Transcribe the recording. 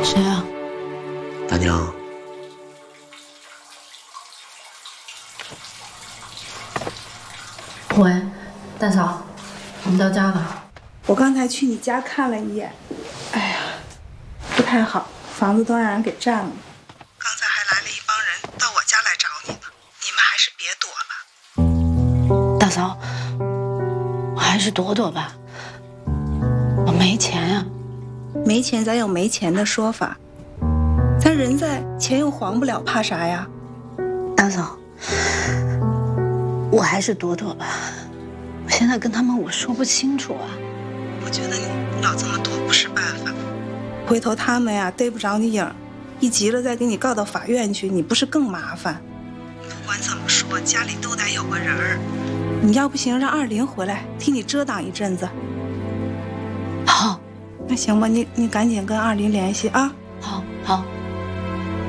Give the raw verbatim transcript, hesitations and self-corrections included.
谁啊？ 大娘。 喂，大嫂，我们到家了。 我刚才去你家看了一眼，哎呀，不太好，房子都让人给占了。刚才还来了一帮人到我家来找你呢，你们还是别躲了。 大嫂，我还是躲躲吧，我没钱呀、啊。 没钱咱有没钱的说法，咱人在，钱又还不了，怕啥呀？ 大嫂，我还是躲躲吧。我现在跟他们我说不清楚啊。 我觉得你老这么躲不是办法，回头他们呀逮不着你影，一急了再给你告到法院去，你不是更麻烦？不管怎么说，家里都得有个人儿。你要不行，让二林回来替你遮挡一阵子。 好， 那行吧，你你赶紧跟二林联系啊。 好，好。